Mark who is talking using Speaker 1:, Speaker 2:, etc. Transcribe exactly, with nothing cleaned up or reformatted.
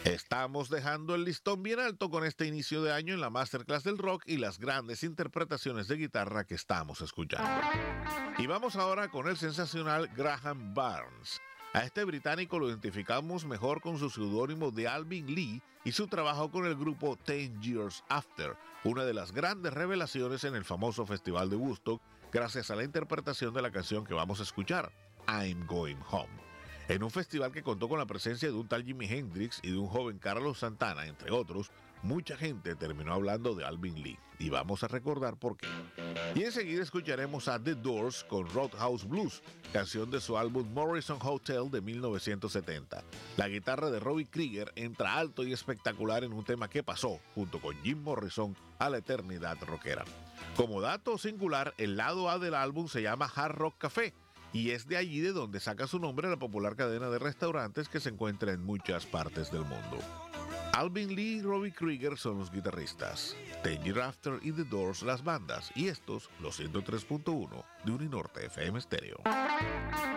Speaker 1: Estamos dejando el listón bien alto con este inicio de año en la Masterclass del Rock y las grandes interpretaciones de guitarra que estamos escuchando. Y vamos ahora con el sensacional Graham Barnes. A este británico lo identificamos mejor con su seudónimo de Alvin Lee y su trabajo con el grupo Ten Years After, una de las grandes revelaciones en el famoso Festival de Woodstock, gracias a la interpretación de la canción que vamos a escuchar, I'm Going Home. En un festival que contó con la presencia de un tal Jimi Hendrix y de un joven Carlos Santana, entre otros, mucha gente terminó hablando de Alvin Lee, y vamos a recordar por qué. Y enseguida escucharemos a The Doors con Roadhouse Blues, canción de su álbum Morrison Hotel de mil novecientos setenta. La guitarra de Robbie Krieger entra alto y espectacular en un tema que pasó, junto con Jim Morrison, a la eternidad rockera. Como dato singular, el lado A del álbum se llama Hard Rock Café, y es de allí de donde saca su nombre la popular cadena de restaurantes que se encuentra en muchas partes del mundo. Alvin Lee y Robbie Krieger son los guitarristas, Ten Years After y The Doors las bandas, y estos los ciento tres punto uno de Uninorte F M Stereo.